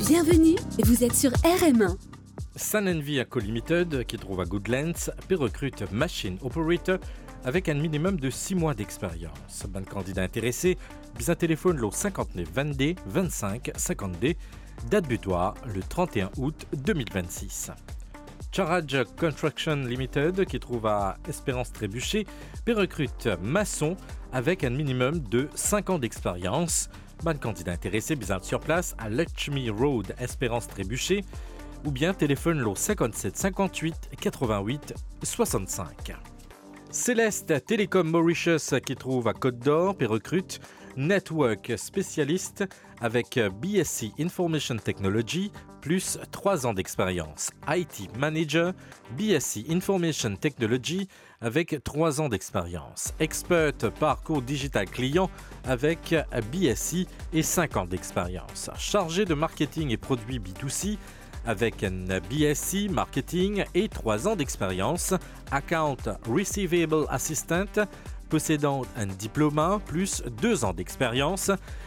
Bienvenue, vous êtes sur RM1. Sun Vehicle Limited, qui trouve à Goodlands, recrute Machine Operator avec un minimum de 6 mois d'expérience. Ban candidat intéressé, bis un téléphone lo 59 22 25 50D, date butoir le 31 août 2026. Charage Construction Limited, qui trouve à Espérance-Trébuchet, recrute maçon avec un minimum de 5 ans d'expérience. Ban candidat intéressé, bis sur place à Lakshmi Road, Espérance-Trébuchet, ou bien téléphone lo 57 58 88 65. Céleste Télécom Mauritius, qui trouve à Côte d'Or, recrute Network spécialiste avec BSc Information Technology plus 3 ans d'expérience. IT Manager, BSc Information Technology avec 3 ans d'expérience. Expert Parcours Digital Client avec BSc et 5 ans d'expérience. Chargé de marketing et produits B2C avec un BSc Marketing et 3 ans d'expérience. Account Receivable Assistant possédant un diplôme plus 2 ans d'expérience.